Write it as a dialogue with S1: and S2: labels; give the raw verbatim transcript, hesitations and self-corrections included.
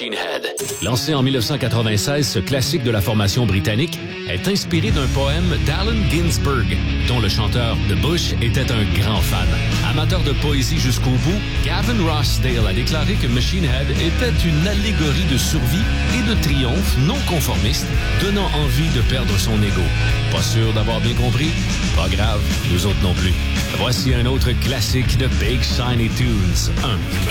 S1: Machine Head.
S2: Lancé en dix-neuf cent quatre-vingt-seize, ce classique de la formation britannique est inspiré d'un poème d'Allen Ginsberg, dont le chanteur de Bush était un grand fan. Amateur de poésie jusqu'au bout, Gavin Rossdale a déclaré que Machine Head était une allégorie de survie et de triomphe non conformiste, donnant envie de perdre son ego. Pas sûr d'avoir bien compris? Pas grave, nous autres non plus. Voici un autre classique de Big Shiny Tunes, un